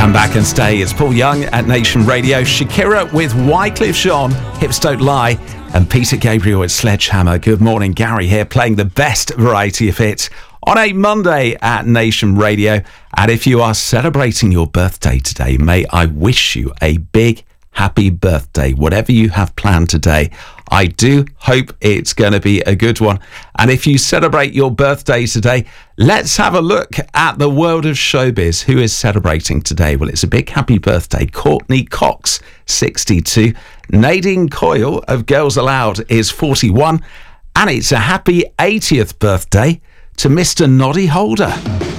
Come back and stay. It's Paul Young at Nation Radio. Shakira with Wycliffe Jean, Hips Don't Lie, and Peter Gabriel at Sledgehammer. Good morning, Gary here, playing the best variety of hits on a Monday at Nation Radio. And if you are celebrating your birthday today, may I wish you a big happy birthday, whatever you have planned today. I do hope it's going to be a good one. And if you celebrate your birthday today, let's have a look at the world of showbiz. Who is celebrating today? Well, it's a big happy birthday. Courtney Cox, 62. Nadine Coyle of Girls Aloud is 41. And it's a happy 80th birthday to Mr. Noddy Holder.